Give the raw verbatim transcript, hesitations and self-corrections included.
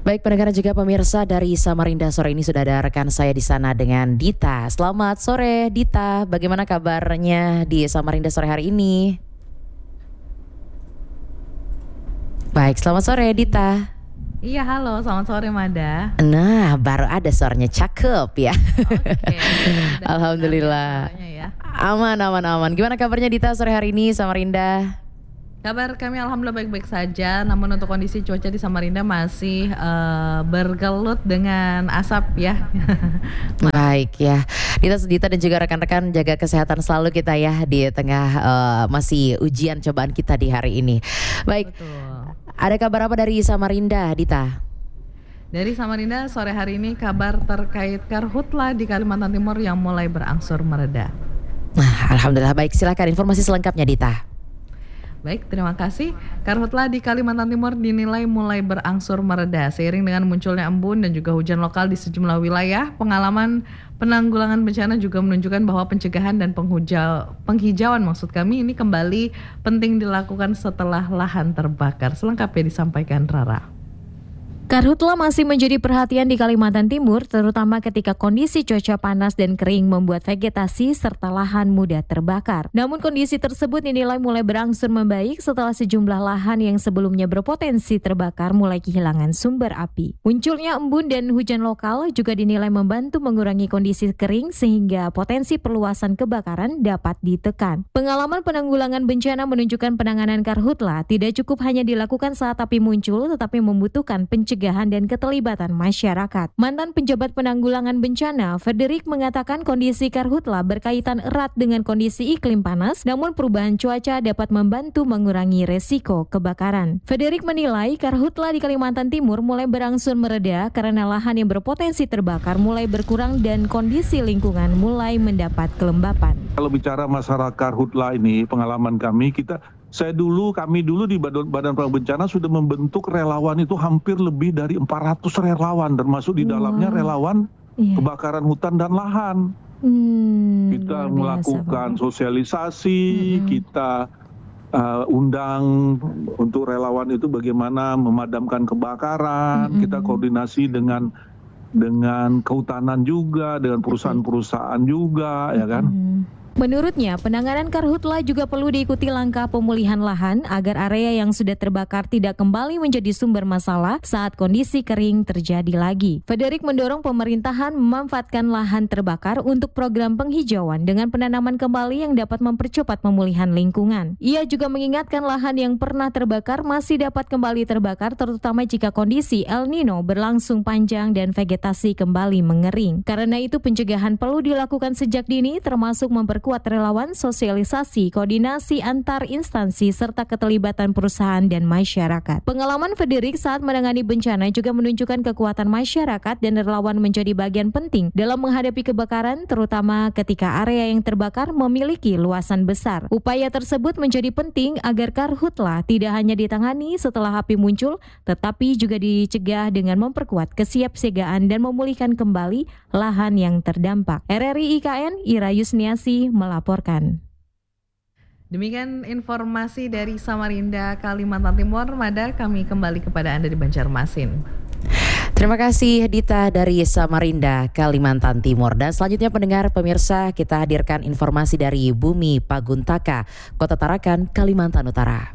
Baik pendengar juga pemirsa, dari Samarinda sore ini sudah ada rekan saya di sana dengan Dita. Selamat sore Dita, bagaimana kabarnya di Samarinda sore hari ini? Baik, selamat sore Dita. Iya, halo, selamat sore Mada. Nah, baru ada suaranya cakep ya. Oke. Alhamdulillah. Ya. Aman, aman, aman. Gimana kabarnya Dita sore hari ini Samarinda? Kabar kami alhamdulillah baik-baik saja. Namun untuk kondisi cuaca di Samarinda masih uh, bergelut dengan asap ya. Baik ya, Dita, Dita dan juga rekan-rekan jaga kesehatan selalu kita ya di tengah uh, masih ujian cobaan kita di hari ini. Baik. Betul. Ada kabar apa dari Samarinda, Dita? Dari Samarinda sore hari ini kabar terkait karhutla di Kalimantan Timur yang mulai berangsur mereda. Nah, alhamdulillah. Baik, silakan informasi selengkapnya Dita. Baik, terima kasih. Karhutla di Kalimantan Timur dinilai mulai berangsur mereda seiring dengan munculnya embun dan juga hujan lokal di sejumlah wilayah. Pengalaman penanggulangan bencana juga menunjukkan bahwa pencegahan dan penghujau, penghijauan maksud kami ini kembali penting dilakukan setelah lahan terbakar. Selengkapnya disampaikan Rara. Karhutla masih menjadi perhatian di Kalimantan Timur, terutama ketika kondisi cuaca panas dan kering membuat vegetasi serta lahan mudah terbakar. Namun kondisi tersebut dinilai mulai berangsur membaik setelah sejumlah lahan yang sebelumnya berpotensi terbakar mulai kehilangan sumber api. Munculnya embun dan hujan lokal juga dinilai membantu mengurangi kondisi kering sehingga potensi perluasan kebakaran dapat ditekan. Pengalaman penanggulangan bencana menunjukkan penanganan karhutla tidak cukup hanya dilakukan saat api muncul, tetapi membutuhkan pencegahan pencegahan dan keterlibatan masyarakat. Mantan penjabat penanggulangan bencana, Frederick, mengatakan kondisi karhutla berkaitan erat dengan kondisi iklim panas, namun perubahan cuaca dapat membantu mengurangi resiko kebakaran. Frederick menilai karhutla di Kalimantan Timur mulai berangsur mereda karena lahan yang berpotensi terbakar mulai berkurang dan kondisi lingkungan mulai mendapat kelembapan. Kalau bicara masalah karhutla ini, pengalaman kami, kita Saya dulu, kami dulu di Badan, Badan Penanggulangan Bencana sudah membentuk relawan itu hampir lebih dari empat ratus relawan, termasuk di dalamnya relawan iya. kebakaran hutan dan lahan. Hmm, kita melakukan biasa, sosialisasi, hmm. kita uh, undang untuk relawan itu bagaimana memadamkan kebakaran, hmm. kita koordinasi dengan dengan kehutanan juga, dengan perusahaan-perusahaan juga, hmm. ya kan. Hmm. Menurutnya, penanganan karhutla juga perlu diikuti langkah pemulihan lahan agar area yang sudah terbakar tidak kembali menjadi sumber masalah saat kondisi kering terjadi lagi. Frederick mendorong pemerintahan memanfaatkan lahan terbakar untuk program penghijauan dengan penanaman kembali yang dapat mempercepat pemulihan lingkungan. Ia juga mengingatkan lahan yang pernah terbakar masih dapat kembali terbakar, terutama jika kondisi El Nino berlangsung panjang dan vegetasi kembali mengering. Karena itu pencegahan perlu dilakukan sejak dini, termasuk memperkuat kuat relawan, sosialisasi, koordinasi antar instansi, serta keterlibatan perusahaan dan masyarakat. Pengalaman Frederick saat menangani bencana juga menunjukkan kekuatan masyarakat dan relawan menjadi bagian penting dalam menghadapi kebakaran, terutama ketika area yang terbakar memiliki luasan besar. Upaya tersebut menjadi penting agar karhutla tidak hanya ditangani setelah api muncul, tetapi juga dicegah dengan memperkuat kesiapsiagaan dan memulihkan kembali lahan yang terdampak. R R I I K N, Ira Yusniasi melaporkan. Demikian informasi dari Samarinda, Kalimantan Timur. Mada, kami kembali kepada Anda di Banjarmasin. Terima kasih Dita dari Samarinda, Kalimantan Timur. Dan selanjutnya pendengar pemirsa, kita hadirkan informasi dari Bumi Paguntaka, Kota Tarakan, Kalimantan Utara.